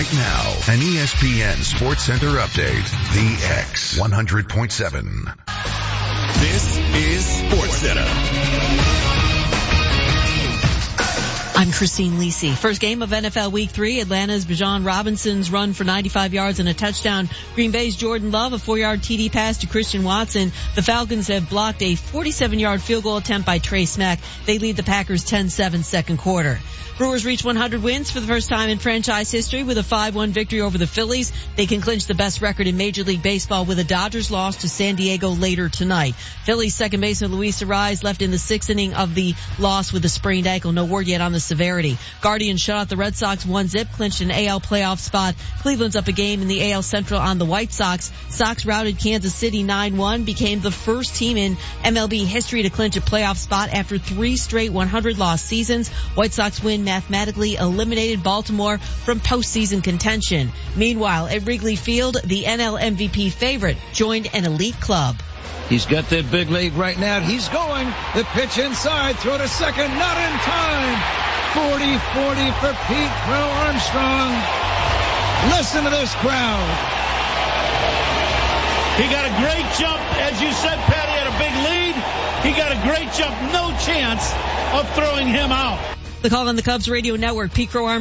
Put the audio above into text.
Right now, an ESPN Sports Center update. The X 100.7. This is Sports Center. I'm Christine Lisi. First game of NFL Week 3, Atlanta's Bijan Robinson's run for 95 yards and a touchdown. Green Bay's Jordan Love, a 4-yard TD pass to Christian Watson. The Falcons have blocked a 47-yard field goal attempt by Trey Smack. They lead the Packers 10-7 second quarter. Brewers reach 100 wins for the first time in franchise history with a 5-1 victory over the Phillies. They can clinch the best record in Major League Baseball with a Dodgers loss to San Diego later tonight. Phillies second baseman Luis Arraez left in the 6th inning of the loss with a sprained ankle. No word yet on the severity. Guardians shut out the Red Sox 1-0, clinched an AL playoff spot. Cleveland's up a game in the AL Central on the White Sox. Sox routed Kansas City 9-1, became the first team in MLB history to clinch a playoff spot after 3 straight 100-loss seasons. White Sox win mathematically eliminated Baltimore from postseason contention. Meanwhile, at Wrigley Field, the NL MVP favorite joined an elite club. He's got that big lead right now. He's going. The pitch inside. Throw to second. Not in time. 40-40 for Pete Crow Armstrong. Listen to this crowd. He got a great jump. As you said, Patty had a big lead. He got a great jump. No chance of throwing him out. The call on the Cubs radio network. Pete Crow Armstrong